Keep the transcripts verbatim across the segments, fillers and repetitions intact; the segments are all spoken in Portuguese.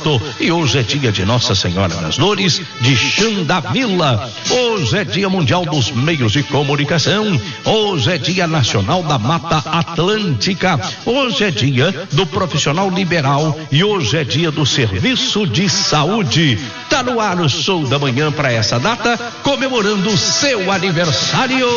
Porto. E hoje é dia de Nossa Senhora das Dores de Xandavila. Hoje é dia mundial dos meios de comunicação. Hoje é dia nacional da Mata Atlântica. Hoje é dia do profissional liberal e hoje é dia do serviço de saúde. Tá no ar o show da manhã para essa data, comemorando o seu aniversário.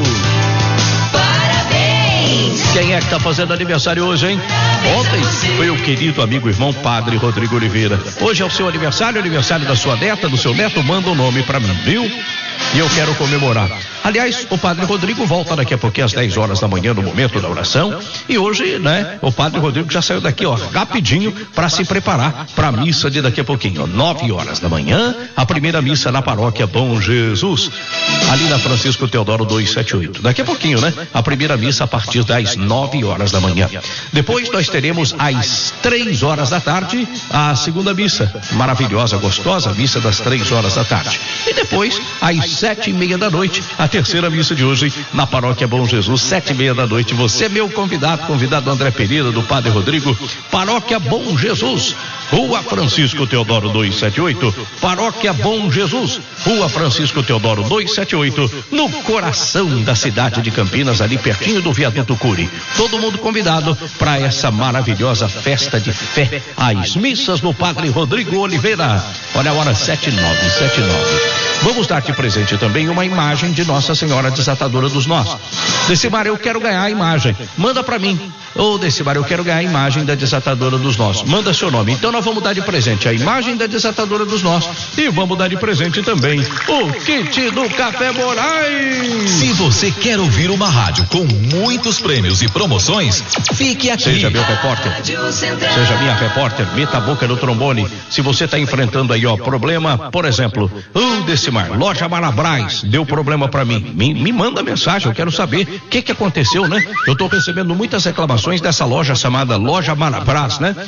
Parabéns! Quem é que tá fazendo aniversário hoje, hein? Ontem foi o querido amigo irmão Padre Rodrigo Oliveira. Hoje é o seu aniversário, aniversário da sua neta, do seu neto. Manda o um nome para mim, viu? E eu quero comemorar. Aliás, o Padre Rodrigo volta daqui a pouquinho às dez horas da manhã no momento da oração. E hoje, né, o Padre Rodrigo já saiu daqui, ó, rapidinho para se preparar para a missa de daqui a pouquinho. nove horas da manhã, a primeira missa na paróquia Bom Jesus, ali na Francisco Teodoro duzentos e setenta e oito. Daqui a pouquinho, né? A primeira missa a partir das nove horas da manhã. Depois nós teremos às três horas da tarde a segunda missa, maravilhosa, gostosa, missa das três horas da tarde. E depois, às sete e meia da noite, a terceira missa de hoje na paróquia Bom Jesus, sete e meia da noite. Você é meu convidado, convidado do André Pereira, do Padre Rodrigo, paróquia Bom Jesus, Rua Francisco Teodoro duzentos e setenta e oito, paróquia Bom Jesus, Rua Francisco Teodoro duzentos e setenta e oito, no coração da cidade de Campinas, ali pertinho do Viaduto Cury. Todo mundo convidado para essa maravilhosa festa de fé, as missas do Padre Rodrigo Oliveira. Olha a hora, sete e nove, sete e nove. Vamos dar de presente também uma imagem de Nossa Senhora Desatadora dos Nós. Decimar, eu quero ganhar a imagem. Manda para mim. Ô, oh, Decimar, eu quero ganhar a imagem da Desatadora dos Nós. Manda seu nome. Então nós vamos dar de presente a imagem da Desatadora dos Nós e vamos dar de presente também o kit do Café Moraes. Se você quer ouvir uma rádio com muitos prêmios e promoções, fique aqui. Seja meu repórter. Seja minha repórter. Meta a boca no trombone. Se você está enfrentando aí, ó, problema, por exemplo, ô, oh, Decimar, loja Marabras deu problema para mim. Me, me manda mensagem, eu quero saber o que que aconteceu, né? Eu tô recebendo muitas reclamações dessa loja chamada Loja Marabras, né?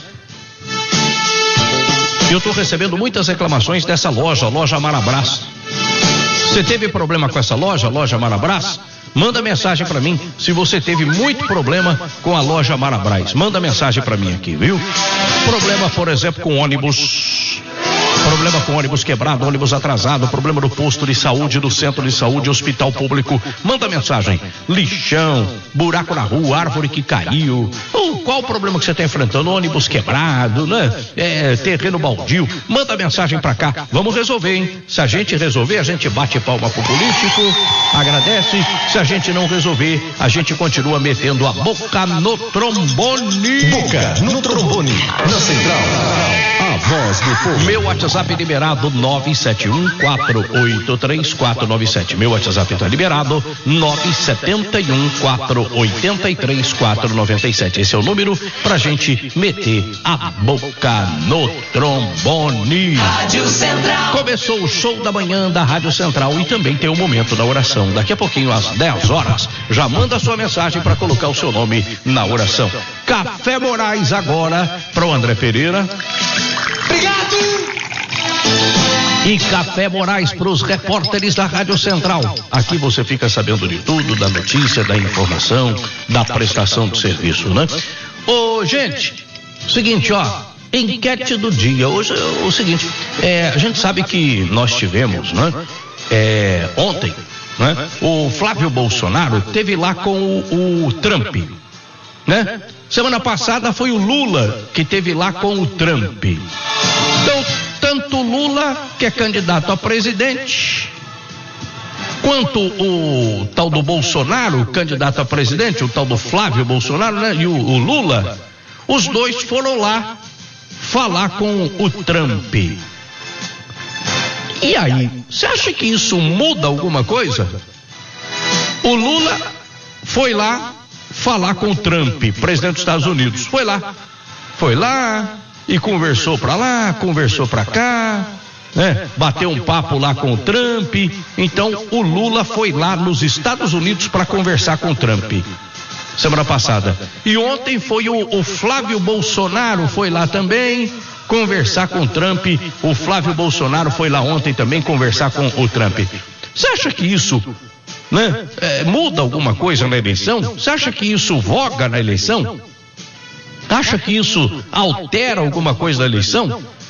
Eu tô recebendo muitas reclamações dessa loja, Loja Marabras. Você teve problema com essa loja, Loja Marabras? Manda mensagem para mim se você teve muito problema com a Loja Marabras. Manda mensagem para mim aqui, viu? Problema, por exemplo, com ônibus. Problema com ônibus quebrado, ônibus atrasado, problema do posto de saúde, do centro de saúde, hospital público. Manda mensagem. Lixão, buraco na rua, árvore que caiu. Ou qual o problema que você está enfrentando? Ônibus quebrado, né? É, terreno baldio. Manda mensagem pra cá. Vamos resolver, hein? Se a gente resolver, a gente bate palma pro político, agradece. Se a gente não resolver, a gente continua metendo a boca no trombone. Boca no trombone, na central. A voz do povo. Meu WhatsApp liberado nove sete um quatro oito três quatro nove sete. Meu WhatsApp está liberado nove sete um quatro oito três quatro nove sete. Esse é o número pra gente meter a boca no trombone. Rádio Central. Começou o show da manhã da Rádio Central e também tem o momento da oração. Daqui a pouquinho às dez horas, já manda sua mensagem para colocar o seu nome na oração. Café Moraes agora para o André Pereira. Obrigado! E Café Moraes para os repórteres da Rádio Central. Aqui você fica sabendo de tudo, da notícia, da informação, da prestação de serviço, né? Ô, gente, seguinte, ó, enquete do dia. Hoje é o seguinte, é, a gente sabe que nós tivemos, né? É, ontem, né? O Flávio Bolsonaro teve lá com o, o Trump, né? Semana passada foi o Lula que teve lá com o Trump. Então, tanto Lula, que é candidato a presidente, quanto o tal do Bolsonaro, candidato a presidente, o tal do Flávio Bolsonaro, né? E o, o Lula, os dois foram lá falar com o Trump. E aí, você acha que isso muda alguma coisa? O Lula foi lá falar com o Trump, presidente dos Estados Unidos. Foi lá, foi lá e conversou pra lá, conversou pra cá, né? Bateu um papo lá com o Trump. Então o Lula foi lá nos Estados Unidos para conversar com o Trump semana passada. E ontem foi o, o Flávio Bolsonaro foi lá também conversar com o Trump. O Flávio Bolsonaro foi lá ontem também conversar com o Trump. Você acha que isso, né, é, muda alguma coisa na eleição? Você acha que isso voga na eleição? Acha que isso altera alguma coisa na eleição?